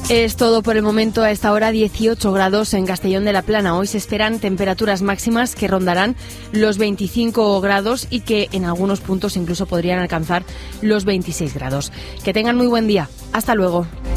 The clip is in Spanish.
Es todo por el momento. A esta hora 18 grados en Castellón de la Plana. Hoy se esperan temperaturas máximas que rondarán los 25 grados y que en algunos puntos incluso podrían alcanzar los 26 grados. Que tengan muy buen día. Hasta luego.